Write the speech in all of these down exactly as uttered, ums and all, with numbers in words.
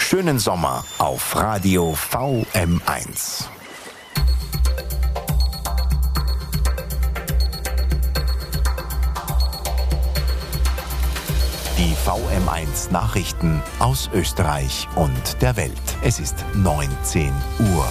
Schönen Sommer auf Radio V M eins. Die V M eins Nachrichten aus Österreich und der Welt. Es ist neunzehn Uhr.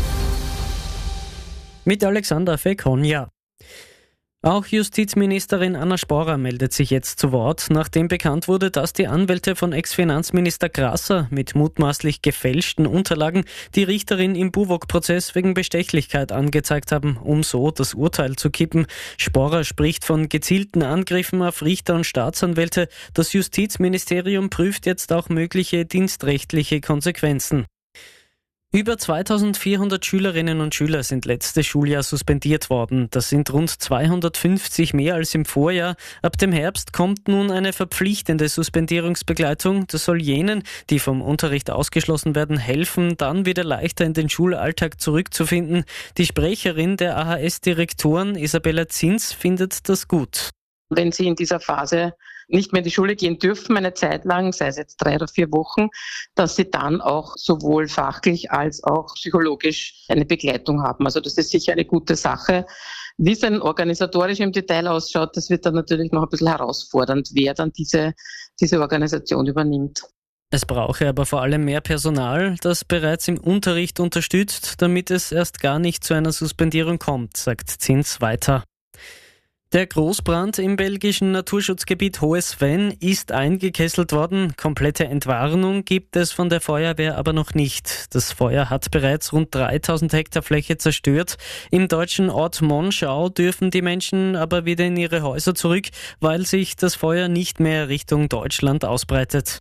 Mit Alexander Fekonja. Auch Justizministerin Anna Sporer meldet sich jetzt zu Wort, nachdem bekannt wurde, dass die Anwälte von Ex-Finanzminister Grasser mit mutmaßlich gefälschten Unterlagen die Richterin im Buwok-Prozess wegen Bestechlichkeit angezeigt haben, um so das Urteil zu kippen. Sporer spricht von gezielten Angriffen auf Richter und Staatsanwälte. Das Justizministerium prüft jetzt auch mögliche dienstrechtliche Konsequenzen. Über zweitausendvierhundert Schülerinnen und Schüler sind letztes Schuljahr suspendiert worden. Das sind rund zweihundertfünfzig mehr als im Vorjahr. Ab dem Herbst kommt nun eine verpflichtende Suspendierungsbegleitung. Das soll jenen, die vom Unterricht ausgeschlossen werden, helfen, dann wieder leichter in den Schulalltag zurückzufinden. Die Sprecherin der A H S-Direktoren, Isabella Zins, findet das gut. Wenn sie in dieser Phase nicht mehr in die Schule gehen dürfen, eine Zeit lang, sei es jetzt drei oder vier Wochen, dass sie dann auch sowohl fachlich als auch psychologisch eine Begleitung haben. Also das ist sicher eine gute Sache. Wie es dann organisatorisch im Detail ausschaut, das wird dann natürlich noch ein bisschen herausfordernd, wer dann diese, diese Organisation übernimmt. Es brauche aber vor allem mehr Personal, das bereits im Unterricht unterstützt, damit es erst gar nicht zu einer Suspendierung kommt, sagt Zins weiter. Der Großbrand im belgischen Naturschutzgebiet Hohes Venn ist eingekesselt worden. Komplette Entwarnung gibt es von der Feuerwehr aber noch nicht. Das Feuer hat bereits rund dreitausend Hektar Fläche zerstört. Im deutschen Ort Monschau dürfen die Menschen aber wieder in ihre Häuser zurück, weil sich das Feuer nicht mehr Richtung Deutschland ausbreitet.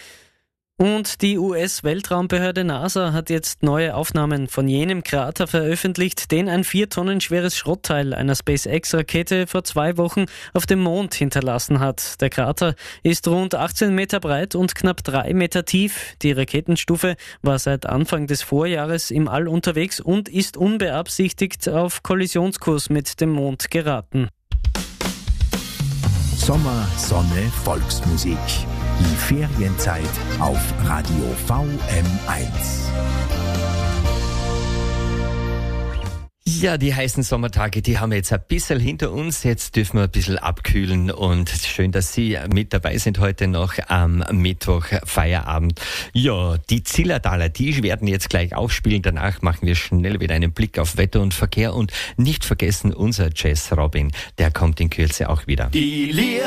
Und die U S-Weltraumbehörde NASA hat jetzt neue Aufnahmen von jenem Krater veröffentlicht, den ein vier Tonnen schweres Schrottteil einer SpaceX-Rakete vor zwei Wochen auf dem Mond hinterlassen hat. Der Krater ist rund achtzehn Meter breit und knapp drei Meter tief. Die Raketenstufe war seit Anfang des Vorjahres im All unterwegs und ist unbeabsichtigt auf Kollisionskurs mit dem Mond geraten. Sommer, Sonne, Volksmusik. Die Ferienzeit auf Radio V M eins. Ja, die heißen Sommertage, die haben wir jetzt ein bisschen hinter uns. Jetzt dürfen wir ein bisschen abkühlen und schön, dass Sie mit dabei sind heute noch am Mittwoch Feierabend. Ja, die Zillertaler, die werden jetzt gleich aufspielen. Danach machen wir schnell wieder einen Blick auf Wetter und Verkehr und nicht vergessen unser Jazz Robin, der kommt in Kürze auch wieder. Die